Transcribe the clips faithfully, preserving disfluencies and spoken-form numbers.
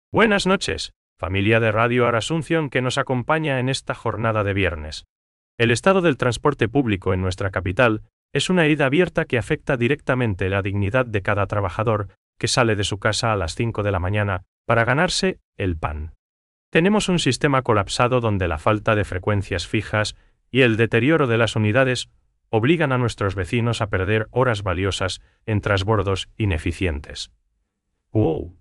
Buenas noches, familia de Radio Arasunción que nos acompaña en esta jornada de viernes. El estado del transporte público en nuestra capital es una herida abierta que afecta directamente la dignidad de cada trabajador que sale de su casa a las cinco de la mañana para ganarse el pan. Tenemos un sistema colapsado donde la falta de frecuencias fijas y el deterioro de las unidades obligan a nuestros vecinos a perder horas valiosas en transbordos ineficientes. Wow.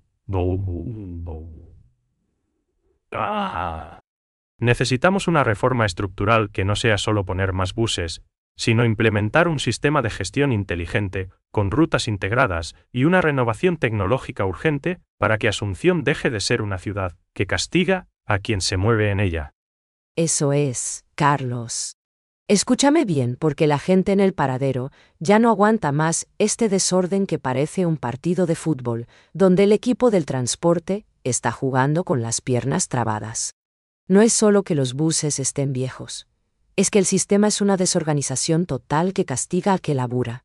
Ah. Necesitamos una reforma estructural que no sea solo poner más buses, sino implementar un sistema de gestión inteligente, con rutas integradas y una renovación tecnológica urgente para que Asunción deje de ser una ciudad que castiga a quien se mueve en ella. Eso es, Carlos. Escúchame bien porque la gente en el paradero ya no aguanta más este desorden que parece un partido de fútbol, donde el equipo del transporte está jugando con las piernas trabadas. No es solo que los buses estén viejos, es que el sistema es una desorganización total que castiga al que labura.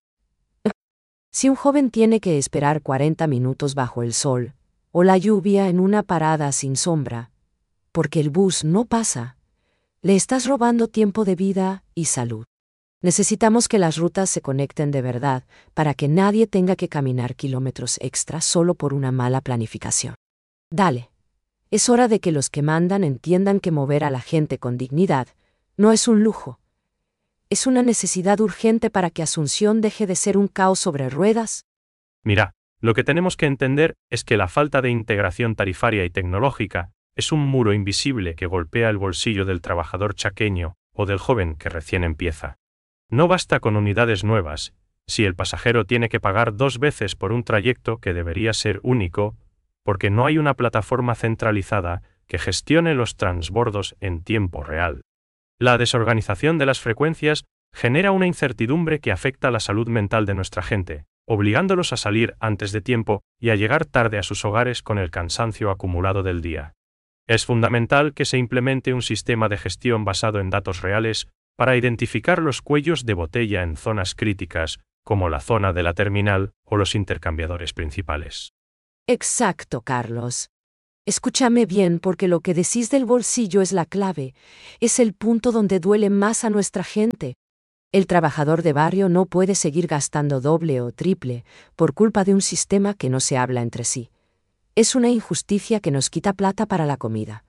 Si un joven tiene que esperar cuarenta minutos bajo el sol, o la lluvia en una parada sin sombra, porque el bus no pasa, le estás robando tiempo de vida y salud. Necesitamos que las rutas se conecten de verdad para que nadie tenga que caminar kilómetros extra solo por una mala planificación. Dale. Es hora de que los que mandan entiendan que mover a la gente con dignidad no es un lujo. Es una necesidad urgente para que Asunción deje de ser un caos sobre ruedas. Mira, lo que tenemos que entender es que la falta de integración tarifaria y tecnológica es un muro invisible que golpea el bolsillo del trabajador chaqueño o del joven que recién empieza. No basta con unidades nuevas, si el pasajero tiene que pagar dos veces por un trayecto que debería ser único, porque no hay una plataforma centralizada que gestione los transbordos en tiempo real. La desorganización de las frecuencias genera una incertidumbre que afecta la salud mental de nuestra gente, obligándolos a salir antes de tiempo y a llegar tarde a sus hogares con el cansancio acumulado del día. Es fundamental que se implemente un sistema de gestión basado en datos reales para identificar los cuellos de botella en zonas críticas, como la zona de la terminal o los intercambiadores principales. Exacto, Carlos. Escúchame bien porque lo que decís del bolsillo es la clave, es el punto donde duele más a nuestra gente. El trabajador de barrio no puede seguir gastando doble o triple por culpa de un sistema que no se habla entre sí. Es una injusticia que nos quita plata para la comida.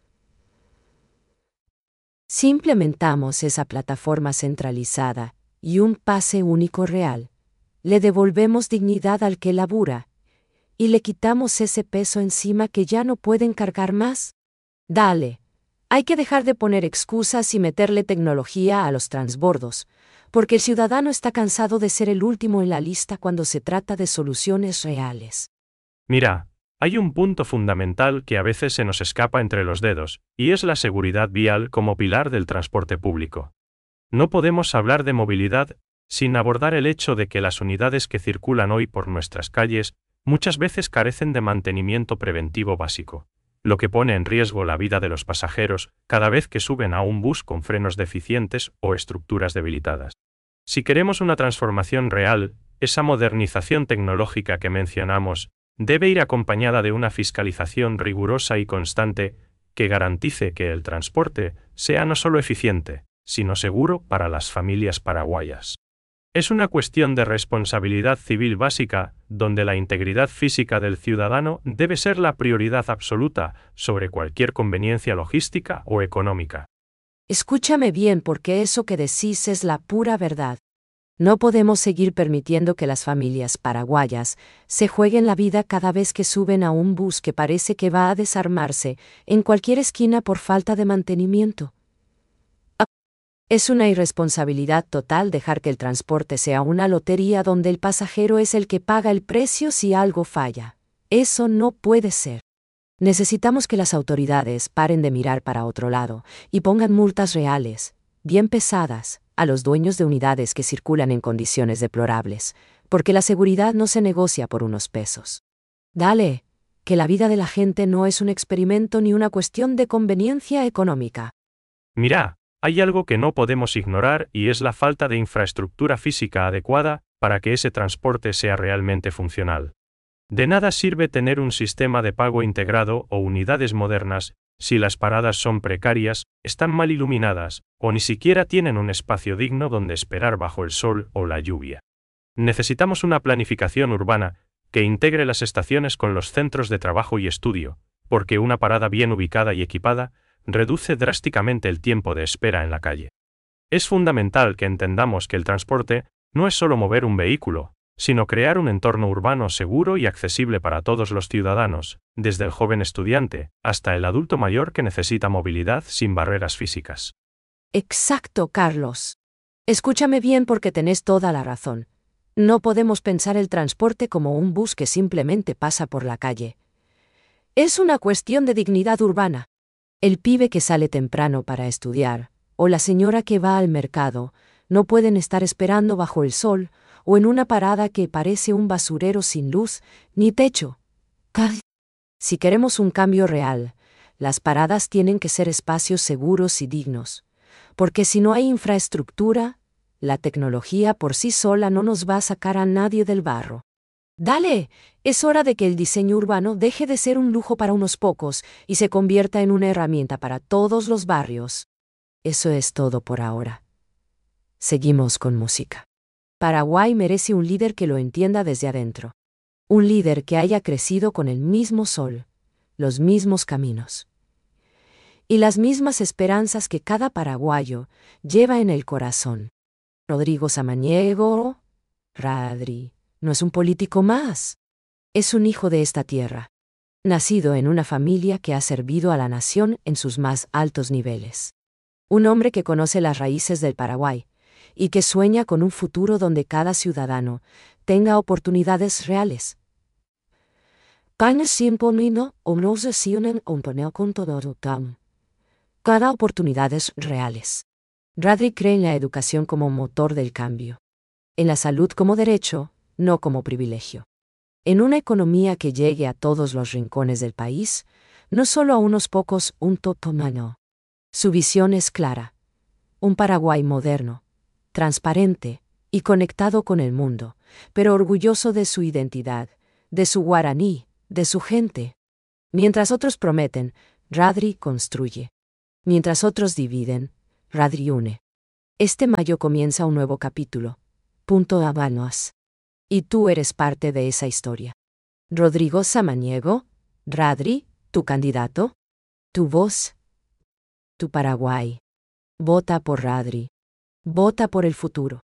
Si implementamos esa plataforma centralizada y un pase único real, le devolvemos dignidad al que labura y le quitamos ese peso encima que ya no pueden cargar más. Dale, hay que dejar de poner excusas y meterle tecnología a los transbordos, porque el ciudadano está cansado de ser el último en la lista cuando se trata de soluciones reales. Mira, hay un punto fundamental que a veces se nos escapa entre los dedos, y es la seguridad vial como pilar del transporte público. No podemos hablar de movilidad sin abordar el hecho de que las unidades que circulan hoy por nuestras calles muchas veces carecen de mantenimiento preventivo básico, lo que pone en riesgo la vida de los pasajeros cada vez que suben a un bus con frenos deficientes o estructuras debilitadas. Si queremos una transformación real, esa modernización tecnológica que mencionamos debe ir acompañada de una fiscalización rigurosa y constante que garantice que el transporte sea no solo eficiente, sino seguro para las familias paraguayas. Es una cuestión de responsabilidad civil básica, donde la integridad física del ciudadano debe ser la prioridad absoluta sobre cualquier conveniencia logística o económica. Escúchame bien porque eso que decís es la pura verdad. No podemos seguir permitiendo que las familias paraguayas se jueguen la vida cada vez que suben a un bus que parece que va a desarmarse en cualquier esquina por falta de mantenimiento. Es una irresponsabilidad total dejar que el transporte sea una lotería donde el pasajero es el que paga el precio si algo falla. Eso no puede ser. Necesitamos que las autoridades paren de mirar para otro lado y pongan multas reales, bien pesadas, a los dueños de unidades que circulan en condiciones deplorables, porque la seguridad no se negocia por unos pesos. Dale, que la vida de la gente no es un experimento ni una cuestión de conveniencia económica. Mira, hay algo que no podemos ignorar y es la falta de infraestructura física adecuada para que ese transporte sea realmente funcional. De nada sirve tener un sistema de pago integrado o unidades modernas, si las paradas son precarias, están mal iluminadas, o ni siquiera tienen un espacio digno donde esperar bajo el sol o la lluvia. Necesitamos una planificación urbana que integre las estaciones con los centros de trabajo y estudio, porque una parada bien ubicada y equipada reduce drásticamente el tiempo de espera en la calle. Es fundamental que entendamos que el transporte no es solo mover un vehículo, sino crear un entorno urbano seguro y accesible para todos los ciudadanos, desde el joven estudiante hasta el adulto mayor que necesita movilidad sin barreras físicas. Exacto, Carlos. Escúchame bien porque tenés toda la razón. No podemos pensar el transporte como un bus que simplemente pasa por la calle. Es una cuestión de dignidad urbana. El pibe que sale temprano para estudiar, o la señora que va al mercado, no pueden estar esperando bajo el sol o en una parada que parece un basurero sin luz ni techo. Si queremos un cambio real, las paradas tienen que ser espacios seguros y dignos, porque si no hay infraestructura, la tecnología por sí sola no nos va a sacar a nadie del barro. Dale, es hora de que el diseño urbano deje de ser un lujo para unos pocos y se convierta en una herramienta para todos los barrios. Eso es todo por ahora. Seguimos con música. Paraguay merece un líder que lo entienda desde adentro. Un líder que haya crecido con el mismo sol, los mismos caminos y las mismas esperanzas que cada paraguayo lleva en el corazón. Rodrigo Samaniego, Radri, no es un político más. Es un hijo de esta tierra, nacido en una familia que ha servido a la nación en sus más altos niveles. Un hombre que conoce las raíces del Paraguay y que sueña con un futuro donde cada ciudadano tenga oportunidades reales. Cada oportunidades reales. Radri cree en la educación como motor del cambio. En la salud como derecho, no como privilegio. En una economía que llegue a todos los rincones del país, no solo a unos pocos, un totomano. Su visión es clara. Un Paraguay moderno, transparente y conectado con el mundo, pero orgulloso de su identidad, de su guaraní, de su gente. Mientras otros prometen, Radri construye. Mientras otros dividen, Radri une. Este mayo comienza un nuevo capítulo. Punto Habanos. Y tú eres parte de esa historia. Rodrigo Samaniego, Radri, tu candidato, tu voz, tu Paraguay. Vota por Radri. Vota por el futuro.